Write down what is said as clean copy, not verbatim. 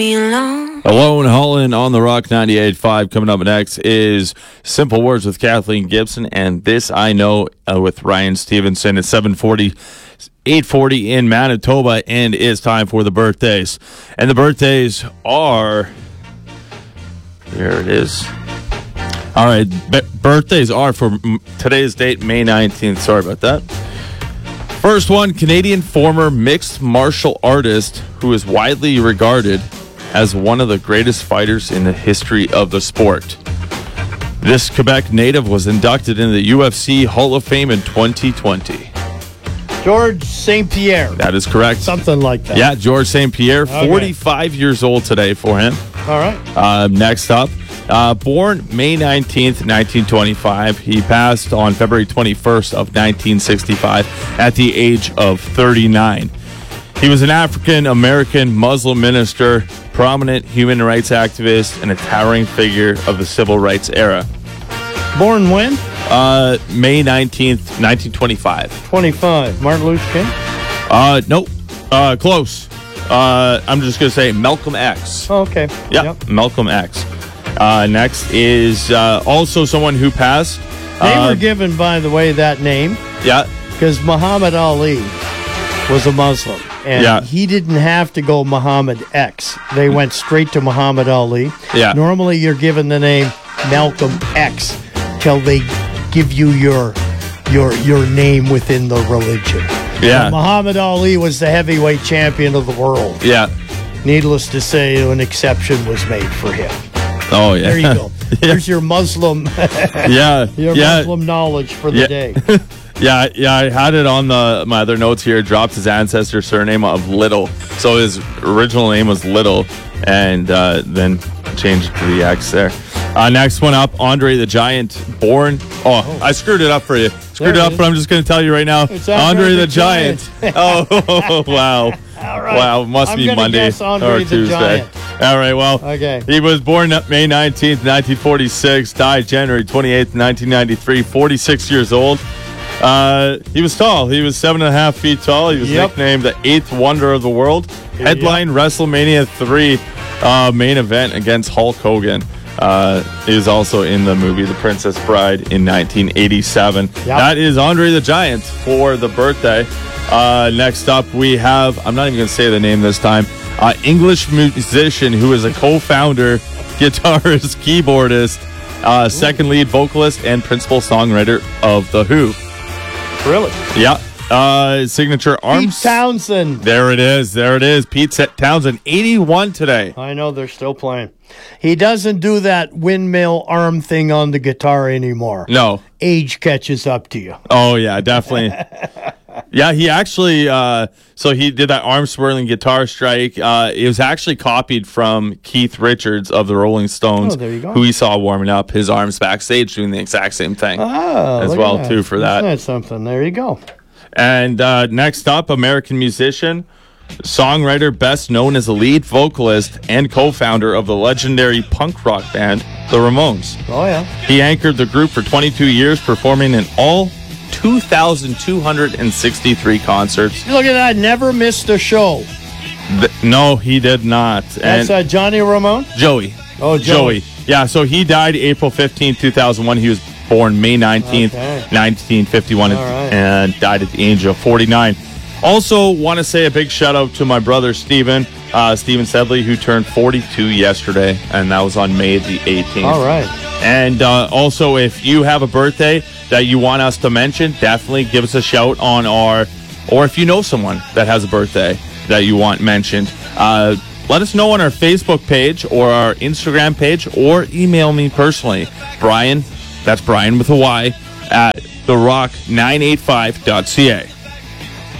Alone Holland on the Rock 98.5. Coming up next is Simple Words with Kathleen Gibson and This I Know with Ryan Stevenson at 7:40, 8:40 in Manitoba, and it's time for the birthdays. And the birthdays are... There it is. All right, birthdays are for today's date, May 19th. Sorry about that. First one, Canadian former mixed martial artist who is widely regarded as one of the greatest fighters in the history of the sport. This Quebec native was inducted into the UFC Hall of Fame in 2020. George St. Pierre. That is correct. Something like that. Yeah, George St. Pierre, Okay. 45 years old today for him. All right. Next up, born May 19th, 1925. He passed on February 21st of 1965 at the age of 39. He was an African-American Muslim minister, prominent human rights activist, and a towering figure of the civil rights era. Born when? May 19th, 1925. 25. Martin Luther King? Nope. Close. I'm just going to say Malcolm X. Oh, okay. Yep. Malcolm X. Next is also someone who passed. They were given, by the way, that name. Yeah. Because Muhammad Ali was a Muslim. And he didn't have to go Muhammad X. They went straight to Muhammad Ali. Yeah. Normally, you're given the name Malcolm X till they give you your name within the religion. Yeah. And Muhammad Ali was the heavyweight champion of the world. Yeah. Needless to say, an exception was made for him. Oh, yeah. There you go. There's your Muslim, Muslim knowledge for the day. Yeah, I had it on my other notes here. Dropped his ancestor surname of Little. So his original name was Little, and then changed it to the X there. Next one up, Andre the Giant, born... Oh, I screwed it up for you. Screwed it up, but I'm just going to tell you right now. It's Andre the Giant. Oh, wow. All right. Wow, it must be Monday or Tuesday. Giant. All right, well, Okay. He was born May 19th, 1946, died January 28th, 1993, 46 years old. He was tall. He was 7.5 feet tall. He was nicknamed the 8th Wonder of the World. Headlined WrestleMania 3 main event against Hulk Hogan. He was also in the movie The Princess Bride in 1987. That is Andre the Giant for the birthday. Next up, we have, I'm not even going to say the name this time, English musician who is a co-founder, guitarist, keyboardist, second lead vocalist, and principal songwriter of The Who. Really? Yeah. Signature arms. Pete Townsend. There it is. Pete Townsend, 81 today. I know they're still playing. He doesn't do that windmill arm thing on the guitar anymore. No. Age catches up to you. Oh, yeah, definitely. Yeah, he actually, so he did that arm swirling guitar strike. It was actually copied from Keith Richards of the Rolling Stones, there you go. who he saw warming up his arms backstage doing the exact same thing as look well, at too, for that. That's something. There you go. And next up, American musician, songwriter, best known as a lead vocalist and co-founder of the legendary punk rock band, the Ramones. Oh, yeah. He anchored the group for 22 years, performing in all 2,263 concerts. Look at that. Never missed a show. No, he did not. That's Johnny Ramone? Joey. Oh, Joey. Yeah, so he died April 15, 2001. He was born May 19th, 1951, and died at the age of 49. Also, want to say a big shout out to my brother, Steven Sedley, who turned 42 yesterday, and that was on May the 18th. All right. And also, if you have a birthday that you want us to mention, definitely give us a shout on or if you know someone that has a birthday that you want mentioned, let us know on our Facebook page or our Instagram page, or email me personally, Brian, that's Brian with a Y, at therock985.ca.